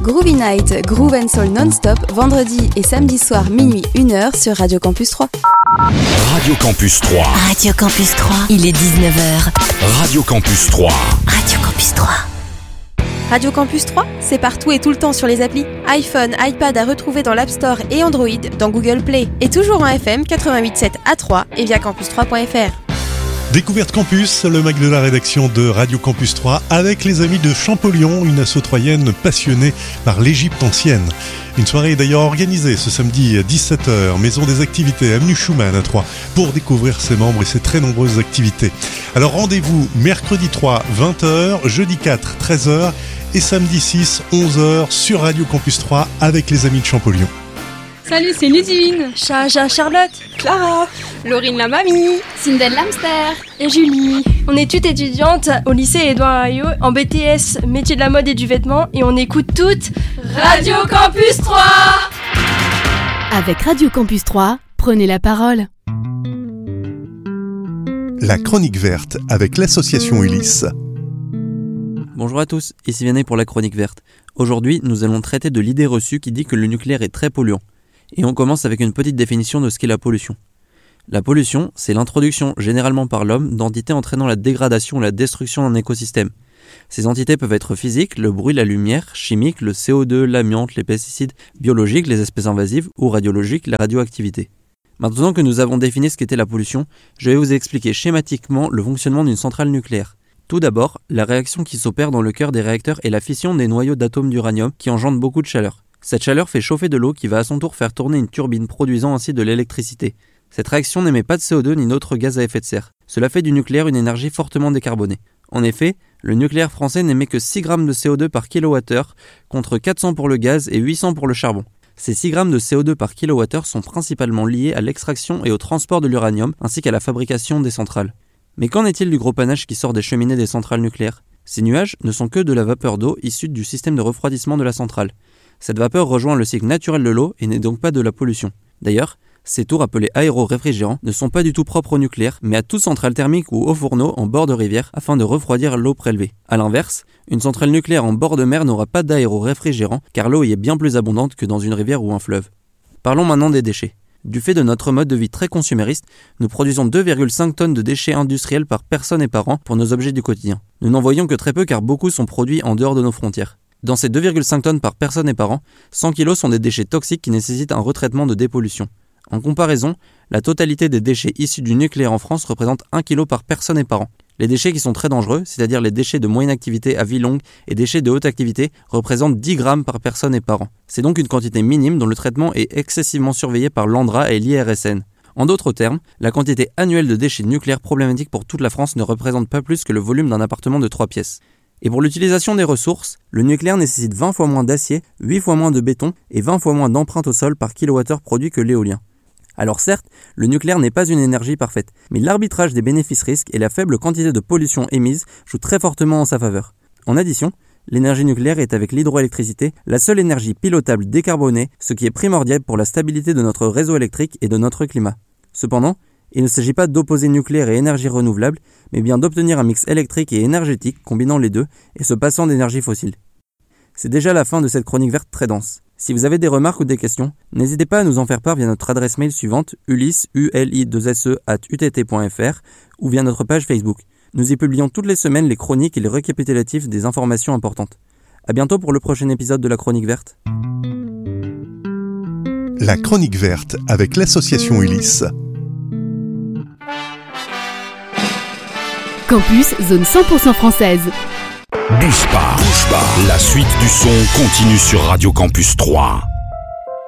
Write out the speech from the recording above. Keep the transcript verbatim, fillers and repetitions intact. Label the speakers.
Speaker 1: Groovy Night, Groove and Soul non-stop, vendredi et samedi soir minuit une heure sur Radio Campus trois.
Speaker 2: Radio Campus trois.
Speaker 3: Radio Campus trois, il est dix-neuf heures.
Speaker 2: Radio Campus trois.
Speaker 3: Radio Campus trois.
Speaker 1: Radio Campus trois, c'est partout et tout le temps sur les applis. iPhone, iPad à retrouver dans l'App Store et Android, dans Google Play. Et toujours en F M quatre-vingt-huit virgule sept à Troyes et via campus trois point f r.
Speaker 4: Découverte Campus, le mag de la rédaction de Radio Campus trois avec les amis de Champollion, une asso troyenne passionnée par l'Égypte ancienne. Une soirée est d'ailleurs organisée ce samedi à dix-sept heures, Maison des Activités, avenue Schumann à Troyes, pour découvrir ses membres et ses très nombreuses activités. Alors rendez-vous mercredi trois, vingt heures, jeudi quatre, treize heures et samedi six, onze heures sur Radio Campus trois avec les amis de Champollion.
Speaker 5: Salut, c'est Ludivine,
Speaker 6: Chaja, Charlotte,
Speaker 5: Clara, Laurine la mamie,
Speaker 7: Sindel l'hamster
Speaker 6: et Julie. On est toutes étudiantes au lycée Édouard Herriot en B T S, métier de la mode et du vêtement, et on écoute toutes Radio Campus trois.
Speaker 3: Avec Radio Campus trois, prenez la parole.
Speaker 4: La chronique verte avec l'association Ulysse.
Speaker 8: Bonjour à tous, ici Vianney pour la chronique verte. Aujourd'hui, nous allons traiter de l'idée reçue qui dit que le nucléaire est très polluant. Et on commence avec une petite définition de ce qu'est la pollution. La pollution, c'est l'introduction, généralement par l'homme, d'entités entraînant la dégradation ou la destruction d'un écosystème. Ces entités peuvent être physiques, le bruit, la lumière, chimiques, le C O deux, l'amiante, les pesticides, biologiques, les espèces invasives, ou radiologiques, la radioactivité. Maintenant que nous avons défini ce qu'était la pollution, je vais vous expliquer schématiquement le fonctionnement d'une centrale nucléaire. Tout d'abord, la réaction qui s'opère dans le cœur des réacteurs est la fission des noyaux d'atomes d'uranium qui engendre beaucoup de chaleur. Cette chaleur fait chauffer de l'eau qui va à son tour faire tourner une turbine produisant ainsi de l'électricité. Cette réaction n'émet pas de C O deux ni d'autres gaz à effet de serre. Cela fait du nucléaire une énergie fortement décarbonée. En effet, le nucléaire français n'émet que six grammes de C O deux par kilowattheure contre quatre cents pour le gaz et huit cents pour le charbon. Ces six grammes de C O deux par kilowattheure sont principalement liés à l'extraction et au transport de l'uranium ainsi qu'à la fabrication des centrales. Mais qu'en est-il du gros panache qui sort des cheminées des centrales nucléaires ? Ces nuages ne sont que de la vapeur d'eau issue du système de refroidissement de la centrale. Cette vapeur rejoint le cycle naturel de l'eau et n'est donc pas de la pollution. D'ailleurs, ces tours appelés aéro-réfrigérants ne sont pas du tout propres au nucléaire, mais à toute centrale thermique ou au fourneau en bord de rivière afin de refroidir l'eau prélevée. A l'inverse, une centrale nucléaire en bord de mer n'aura pas d'aéro-réfrigérant car l'eau y est bien plus abondante que dans une rivière ou un fleuve. Parlons maintenant des déchets. Du fait de notre mode de vie très consumériste, nous produisons deux virgule cinq tonnes de déchets industriels par personne et par an pour nos objets du quotidien. Nous n'en voyons que très peu car beaucoup sont produits en dehors de nos frontières. Dans ces deux virgule cinq tonnes par personne et par an, cent kilos sont des déchets toxiques qui nécessitent un retraitement de dépollution. En comparaison, la totalité des déchets issus du nucléaire en France représente un kilo par personne et par an. Les déchets qui sont très dangereux, c'est-à-dire les déchets de moyenne activité à vie longue et déchets de haute activité, représentent dix grammes par personne et par an. C'est donc une quantité minime dont le traitement est excessivement surveillé par l'ANDRA et l'I R S N. En d'autres termes, la quantité annuelle de déchets nucléaires problématiques pour toute la France ne représente pas plus que le volume d'un appartement de trois pièces. Et pour l'utilisation des ressources, le nucléaire nécessite vingt fois moins d'acier, huit fois moins de béton et vingt fois moins d'empreinte au sol par kilowattheure produit que l'éolien. Alors certes, le nucléaire n'est pas une énergie parfaite, mais l'arbitrage des bénéfices-risques et la faible quantité de pollution émise jouent très fortement en sa faveur. En addition, l'énergie nucléaire est avec l'hydroélectricité la seule énergie pilotable décarbonée, ce qui est primordial pour la stabilité de notre réseau électrique et de notre climat. Cependant, il ne s'agit pas d'opposer nucléaire et énergie renouvelable, mais bien d'obtenir un mix électrique et énergétique combinant les deux et se passant d'énergie fossile. C'est déjà la fin de cette chronique verte très dense. Si vous avez des remarques ou des questions, n'hésitez pas à nous en faire part via notre adresse mail suivante ulysse u l i deux s e arobase u t t point f r ou via notre page Facebook. Nous y publions toutes les semaines les chroniques et les récapitulatifs des informations importantes. À bientôt pour le prochain épisode de la chronique verte.
Speaker 4: La chronique verte avec l'association Ulysse.
Speaker 3: Campus, zone cent pour cent française.
Speaker 2: Bouge pas, bouge pas. La suite du son continue sur Radio Campus trois.